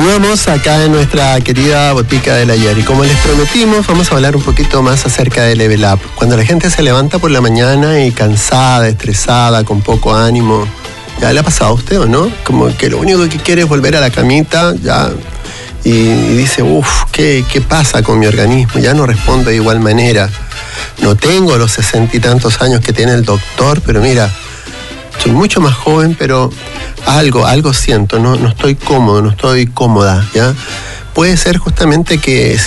Continuamos acá en nuestra querida botica del ayer y como les prometimos vamos a hablar un poquito más acerca de Level Up. Cuando la gente se levanta por la mañana y cansada, estresada, con poco ánimo, ¿ya le ha pasado a usted o no? Como que lo único que quiere es volver a la camita ya y dice, ¿qué pasa con mi organismo? Ya no respondo de igual manera. No tengo los 60 y tantos años que tiene el doctor, pero mira, soy mucho más joven, pero algo siento, no estoy cómodo, no estoy cómoda, ¿ya? Puede ser justamente que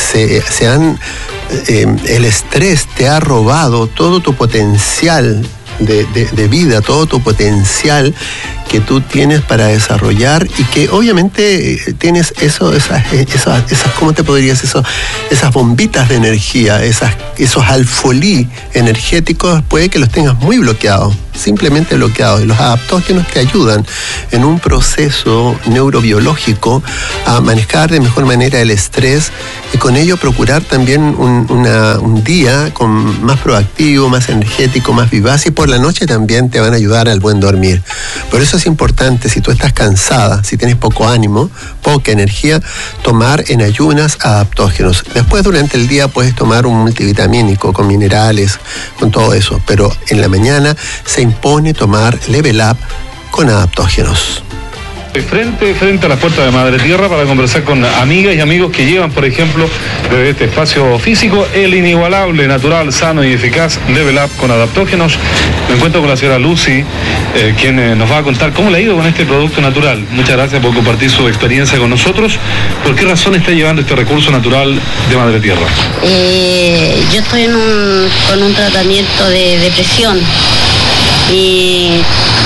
el estrés te ha robado todo tu potencial de vida, todo tu potencial que tú tienes para desarrollar y que obviamente tienes esas ¿cómo te podría decir eso? Esas bombitas de energía, esos alfolí energéticos, puede que los tengas muy bloqueados, simplemente bloqueados. Y los adaptógenos te ayudan en un proceso neurobiológico a manejar de mejor manera el estrés y con ello procurar también un día más proactivo, más energético, más vivaz, y por la noche también te van a ayudar al buen dormir. Por eso es importante, si tú estás cansada, si tienes poco ánimo, poca energía, tomar en ayunas adaptógenos. Después durante el día puedes tomar un multivitamínico con minerales, con todo eso, pero en la mañana se impone tomar Level Up con adaptógenos. Frente a la puerta de Madre Tierra para conversar con amigas y amigos que llevan, por ejemplo, desde este espacio físico, el inigualable, natural, sano y eficaz Level Up con adaptógenos. Me encuentro con la señora Lucy, quien nos va a contar cómo le ha ido con este producto natural. Muchas gracias por compartir su experiencia con nosotros. ¿Por qué razón está llevando este recurso natural de Madre Tierra? Yo estoy con un tratamiento de depresión y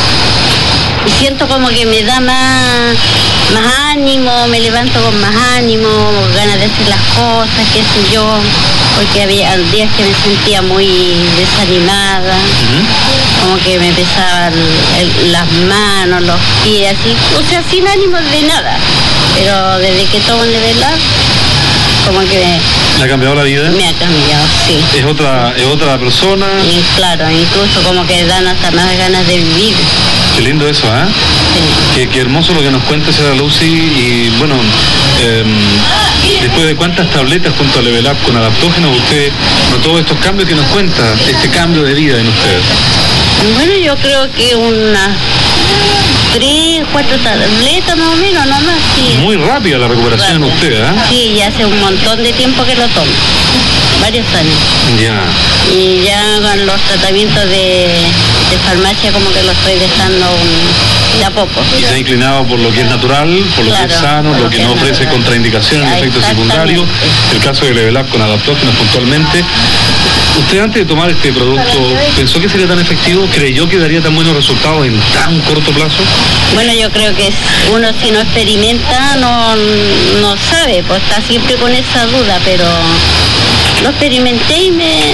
siento como que me da más ánimo, me levanto con más ánimo, ganas de hacer las cosas, qué sé yo, porque había días que me sentía muy desanimada, como que me pesaban las manos, los pies, así, o sea, sin ánimo de nada, pero desde que tomo el Level Up, como que ¿le ha cambiado la vida? Me ha cambiado, sí. ¿Es otra persona? Y claro, incluso como que dan hasta más ganas de vivir. Qué lindo eso, ¿eh? Sí. Qué hermoso lo que nos cuenta señora Lucy. Y bueno, después de cuántas tabletas junto a Level Up con adaptógenos, usted notó estos cambios que nos cuenta, este cambio de vida en usted. Bueno, yo creo que unas 3, 4 tabletas más o menos, no más, sí. Muy rápida la recuperación en usted, ¿eh? Sí, ya hace un montón de tiempo que lo tomo, varios años. Ya. Y ya con los tratamientos de farmacia como que lo estoy dejando de a poco. Y se ha inclinado por lo que es natural, por lo que es sano, lo que no ofrece contraindicaciones ni efectos secundarios. El caso de Level Up con adaptógenos puntualmente. ¿Usted antes de tomar este producto pensó que sería tan efectivo? ¿Creyó que daría tan buenos resultados en tan corto plazo? Bueno, yo creo que uno si no experimenta no sabe, pues está siempre con esa duda, pero lo experimenté y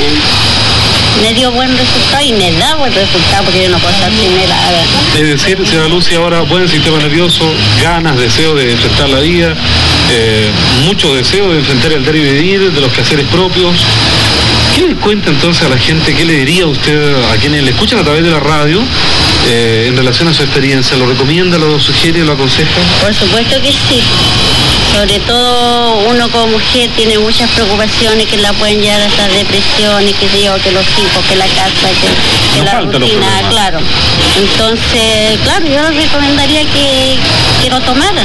me dio buen resultado y me da buen resultado porque yo no puedo estar sin él. Es decir, señora Lucy, ahora buen sistema nervioso, ganas, deseo de enfrentar la vida, mucho deseo de enfrentar el diario vivir, de los quehaceres propios. ¿Qué le cuenta entonces a la gente? ¿Qué le diría usted a quienes le escuchan a través de la radio en relación a su experiencia? ¿Lo recomienda, lo sugiere, lo aconseja? Por supuesto que sí. Sobre todo uno como mujer tiene muchas preocupaciones que la pueden llevar a estas depresiones, que los hijos, que la casa, que la rutina, claro. Entonces, claro, yo les recomendaría que lo tomaran,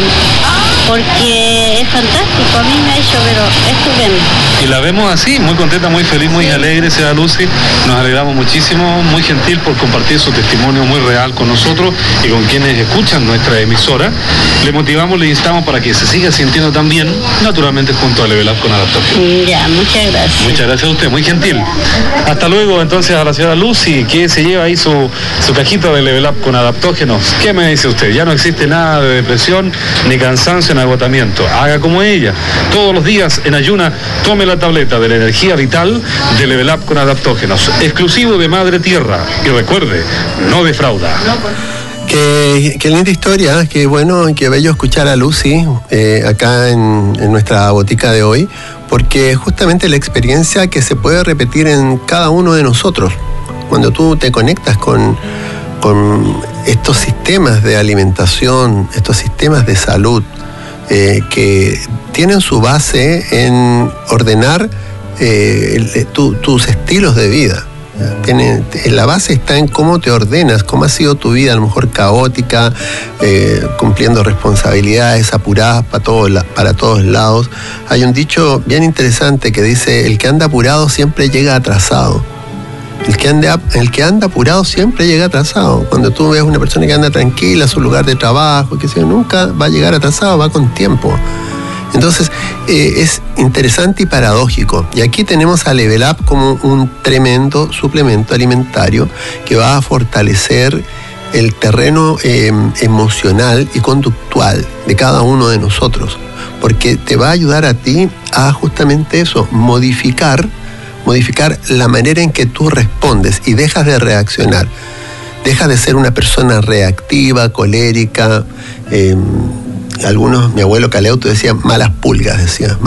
porque es fantástico, a mí me ha hecho, pero estupendo. Y la vemos así, muy contenta, muy feliz, muy alegre, señora Lucy. Nos alegramos muchísimo, muy gentil por compartir su testimonio muy real con nosotros y con quienes escuchan nuestra emisora. Le motivamos, le instamos para que se siga sintiendo tan bien, naturalmente junto a Level Up con adaptógenos. Ya, muchas gracias. Muchas gracias a usted, muy gentil. Hasta luego entonces a la señora Lucy, que se lleva ahí su cajita de Level Up con adaptógenos. ¿Qué me dice usted? Ya no existe nada de depresión ni cansancio en agotamiento. Haga como ella. Todos los días en ayuna, tome la tableta de la energía vital de Level Up con adaptógenos. Exclusivo de Madre Tierra. Y recuerde, no defrauda. Qué linda historia, qué bueno, qué bello escuchar a Lucy acá en nuestra botica de hoy, porque justamente la experiencia que se puede repetir en cada uno de nosotros, cuando tú te conectas con estos sistemas de alimentación, estos sistemas de salud, que tienen su base en ordenar tus estilos de vida. La base está en cómo te ordenas, cómo ha sido tu vida, a lo mejor caótica, cumpliendo responsabilidades apuradas para todos lados. Hay un dicho bien interesante que dice: el que anda apurado siempre llega atrasado. El que anda apurado siempre llega atrasado. Cuando tú ves una persona que anda tranquila a su lugar de trabajo, que nunca va a llegar atrasado, va con tiempo. Entonces, es interesante y paradójico. Y aquí tenemos a Level Up como un tremendo suplemento alimentario que va a fortalecer el terreno emocional y conductual de cada uno de nosotros. Porque te va a ayudar a ti a justamente eso, modificar la manera en que tú respondes y dejas de reaccionar. Dejas de ser una persona reactiva, colérica. Mi abuelo Caleuto decía malas pulgas,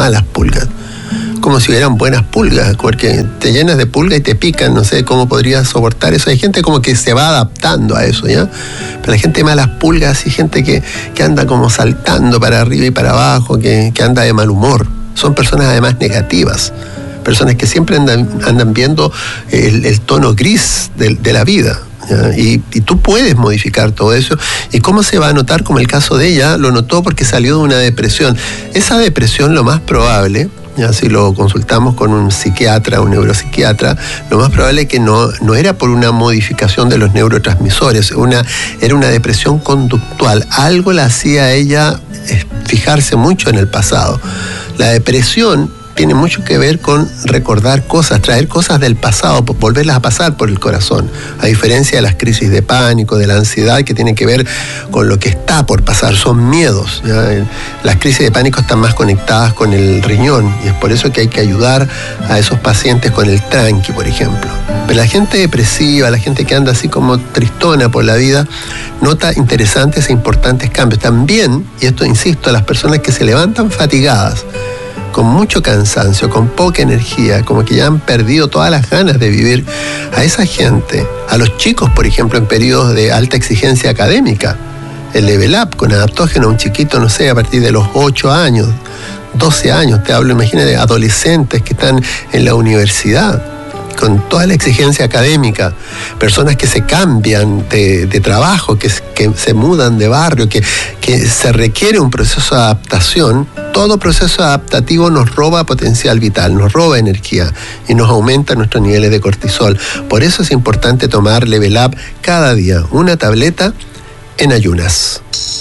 como si hubieran buenas pulgas, porque te llenas de pulgas y te pican, no sé cómo podrías soportar eso. Hay gente como que se va adaptando a eso, ¿ya? Pero hay gente de malas pulgas y gente que anda como saltando para arriba y para abajo, que anda de mal humor. Son personas además negativas, personas que siempre andan viendo el tono gris de la vida. Y tú puedes modificar todo eso. ¿Y cómo se va a notar? Como el caso de ella, lo notó porque salió de una depresión. Esa depresión, lo más probable, ya si lo consultamos con un psiquiatra, un neuropsiquiatra, lo más probable es que no era por una modificación de los neurotransmisores, era una depresión conductual. Algo la hacía a ella fijarse mucho en el pasado. La depresión tiene mucho que ver con recordar cosas, traer cosas del pasado, volverlas a pasar por el corazón, a diferencia de las crisis de pánico, de la ansiedad, que tiene que ver con lo que está por pasar, son miedos, ¿ya? Las crisis de pánico están más conectadas con el riñón, y es por eso que hay que ayudar a esos pacientes con el tranqui, por ejemplo. Pero la gente depresiva, la gente que anda así como tristona por la vida, nota interesantes e importantes cambios. También, y esto insisto, a las personas que se levantan fatigadas, con mucho cansancio, con poca energía, como que ya han perdido todas las ganas de vivir, a esa gente, a los chicos, por ejemplo, en periodos de alta exigencia académica, el Level Up con adaptógeno, un chiquito, no sé, a partir de los 8 años, 12 años, te hablo, imagínate, adolescentes que están en la universidad, con toda la exigencia académica, personas que se cambian de trabajo, que se mudan de barrio, que se requiere un proceso de adaptación. Todo proceso adaptativo nos roba potencial vital, nos roba energía y nos aumenta nuestros niveles de cortisol. Por eso es importante tomar Level Up cada día, una tableta en ayunas.